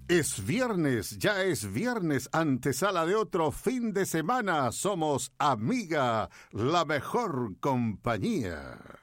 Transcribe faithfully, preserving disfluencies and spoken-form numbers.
Es viernes, ya es viernes, antesala de otro fin de semana. Somos Amiga, la mejor compañía.